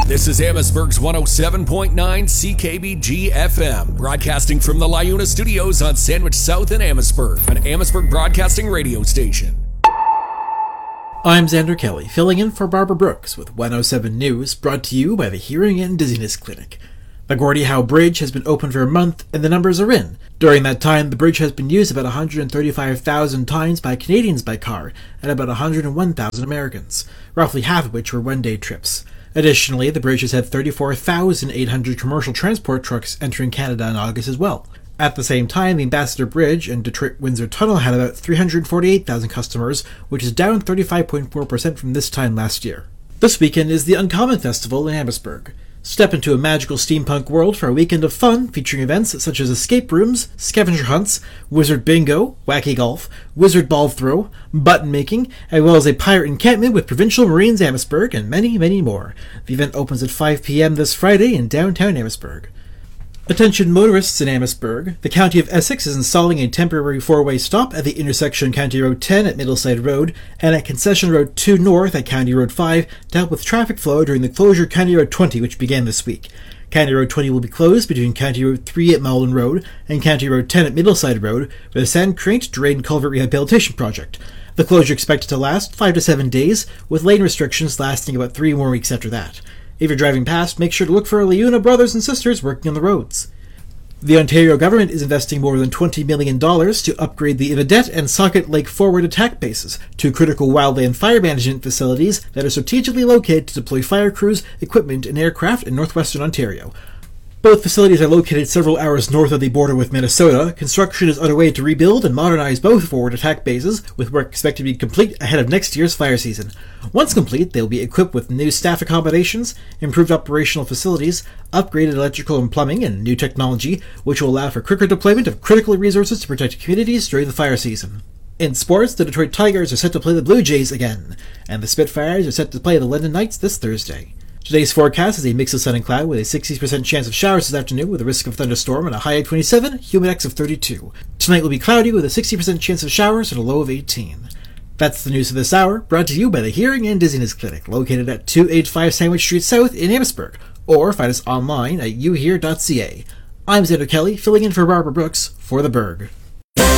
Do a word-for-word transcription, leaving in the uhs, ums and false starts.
This is Amherstburg's one oh seven point nine C K B G F M, broadcasting from the LiUNA studios on Sandwich South in Amherstburg, an Amherstburg broadcasting radio station. I'm Xander Kelly, filling in for Barbara Brooks with one oh seven News, brought to you by the Hearing and Dizziness Clinic. The Gordie Howe Bridge has been open for a month, and the numbers are in. During that time, the bridge has been used about one hundred thirty-five thousand times by Canadians by car, and about one hundred one thousand Americans, roughly half of which were one-day trips. Additionally, the bridge has had thirty-four thousand eight hundred commercial transport trucks entering Canada in August as well. At the same time, the Ambassador Bridge and Detroit-Windsor Tunnel had about three hundred forty-eight thousand customers, which is down thirty-five point four percent from this time last year. This weekend is the Uncommon Festival in Amherstburg. Step into a magical steampunk world for a weekend of fun featuring events such as escape rooms, scavenger hunts, wizard bingo, wacky golf, wizard ball throw, button making, as well as a pirate encampment with Provincial Marines Amherstburg and many, many more. The event opens at five p.m. this Friday in downtown Amherstburg. Attention motorists in Amherstburg. The County of Essex is installing a temporary four-way stop at the intersection County Road ten at Middleside Road and at Concession Road two North at County Road five to help with traffic flow during the closure of County Road twenty, which began this week. County Road twenty will be closed between County Road three at Malden Road and County Road ten at Middleside Road for the Sand Craint Drain Culvert Rehabilitation Project. The closure expected to last five to seven days, with lane restrictions lasting about three more weeks after that. If you're driving past, make sure to look for our LiUNA brothers and sisters working on the roads. The Ontario government is investing more than twenty million dollars to upgrade the Ivadet and Socket Lake Forward attack bases, two critical wildland fire management facilities that are strategically located to deploy fire crews, equipment, and aircraft in northwestern Ontario. Both facilities are located several hours north of the border with Minnesota. Construction is underway to rebuild and modernize both forward attack bases, with work expected to be complete ahead of next year's fire season. Once complete, they will be equipped with new staff accommodations, improved operational facilities, upgraded electrical and plumbing, and new technology, which will allow for quicker deployment of critical resources to protect communities during the fire season. In sports, the Detroit Tigers are set to play the Blue Jays again, and the Spitfires are set to play the London Knights this Thursday. Today's forecast is a mix of sun and cloud with a sixty percent chance of showers this afternoon with a risk of thunderstorm and a high of twenty-seven, humidex of thirty-two. Tonight will be cloudy with a sixty percent chance of showers and a low of eighteen. That's the news of this hour, brought to you by the Hearing and Dizziness Clinic, located at two eighty-five Sandwich Street South in Amherstburg, or find us online at u hear dot c a. I'm Xander Kelly, filling in for Barbara Brooks for The Berg.